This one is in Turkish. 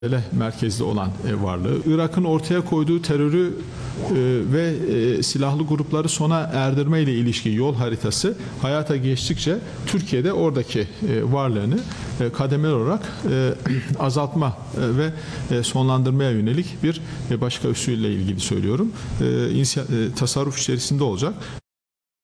merkezli olan varlığı, Irak'ın ortaya koyduğu terörü ve silahlı grupları sona erdirme ile ilişkin yol haritası hayata geçtikçe Türkiye'de oradaki varlığını kademeli olarak azaltma ve sonlandırmaya yönelik bir başka usulle ilgili söylüyorum. Tasarruf içerisinde olacak.